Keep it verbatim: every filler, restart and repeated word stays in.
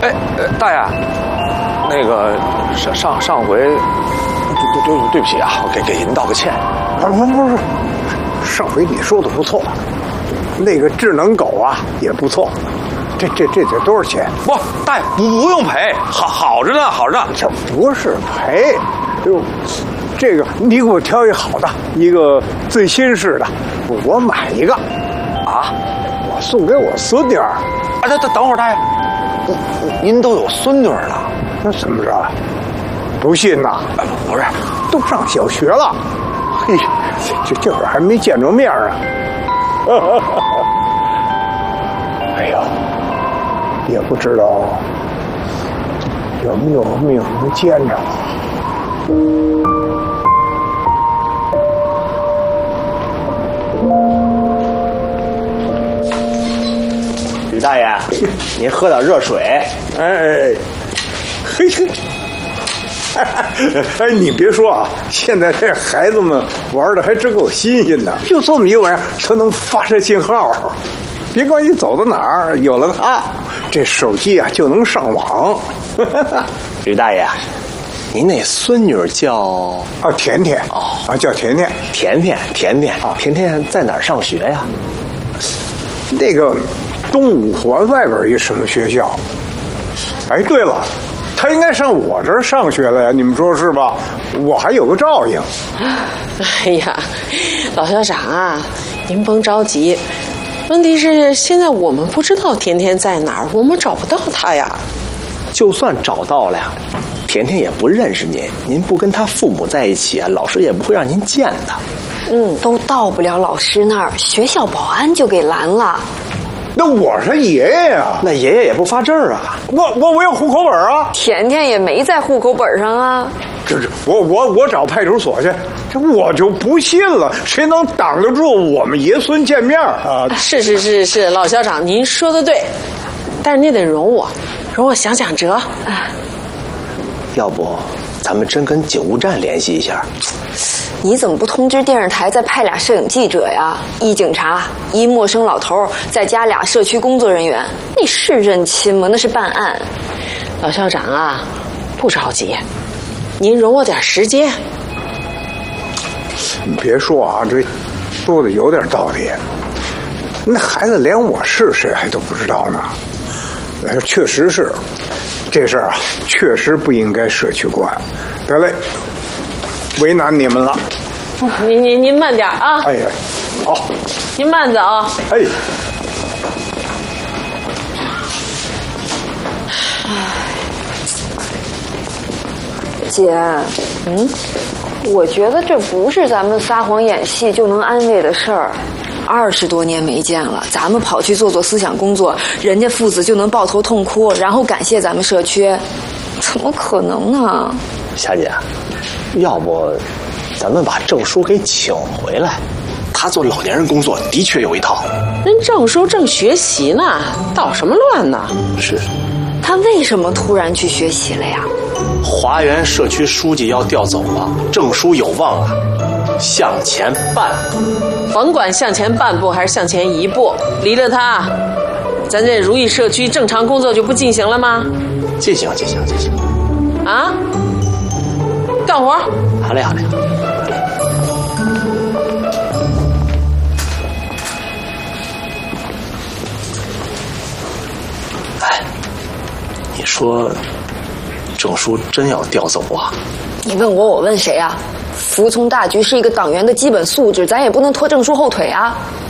哎，大爷，那个上上上回，对对对不起啊，我给给您道个歉。 啊，不不是，上回你说的不错，那个智能狗啊也不错。这这这得多少钱？ 不，大爷不不用赔，好好着呢，好着呢。 这不是赔，哟，这个你给我挑一好的，一个最新式的，我买一个， 啊， 我送给我孙女儿。 啊，等等等会儿，大爷，您都有孙女了？ 那怎么着？不信呐？ 不是， 都上小学了。嘿，这这会儿还没见着面啊。哎呦，也不知道有没有命能见着。 吕大爷，您喝点热水。 哎，嘿嘿。哎，你别说啊，现在这孩子们玩的还真够新鲜的，就这么一玩意儿，它能发射信号。别管你走到哪儿，有了它，这手机啊就能上网。 吕大爷，您那孙女叫啊甜甜哦啊叫甜甜， 甜甜甜甜啊，甜甜在哪儿上学呀？ 那个东五环外边一什么学校？哎，对了。他应该上我这儿上学了呀，你们说是吧？我还有个照应。 哎呀，老校长啊，您甭着急。问题是现在我们不知道甜甜在哪儿，我们找不到她呀。 就算找到了呀，甜甜也不认识您，您不跟她父母在一起啊，老师也不会让您见她。 嗯，都到不了老师那儿，学校保安就给拦了。 那我是爷爷呀， 那爷爷也不发证啊。 我我我有户口本啊。 甜甜也没在户口本上啊。 这这，我我我找派出所去，这我就不信了，谁能挡得住我们爷孙见面啊？ 是是是是，老校长您说的对，但是你得容我，容我想想辙。啊， 要不咱们真跟警务站联系一下。 你怎么不通知电视台再派俩摄影记者呀？一警察，一陌生老头，再加俩社区工作人员，那是认亲吗？那是办案。 老校长啊，不着急，您容我点时间。 你别说啊，这说的有点道理。那孩子连我是谁还都不知道呢。哎，确实是，这事儿啊，确实不应该社区管。得嘞。为难你们了， 您您您慢点啊！ 哎呀，好， 您慢走。 哎， 姐，嗯，我觉得这不是咱们撒谎演戏就能安慰的事儿。二十多年没见了，咱们跑去做做思想工作，人家父子就能抱头痛哭，然后感谢咱们社区，怎么可能呢？ 霞姐。要不，咱们把郑叔给请回来。他做老年人工作的确有一套。 人郑叔正学习呢，捣什么乱呢？ 是。 他为什么突然去学习了呀？ 华园社区书记要调走了，郑叔有望啊，向前半步。 甭管向前半步还是向前一步，离了他，咱这如意社区正常工作就不进行了吗？ 进行，进行，进行。 啊？干活， 好嘞，好嘞。哎，你说郑叔真要调走啊？ 你问我，我问谁啊？服从大局是一个党员的基本素质，咱也不能拖郑叔后腿啊。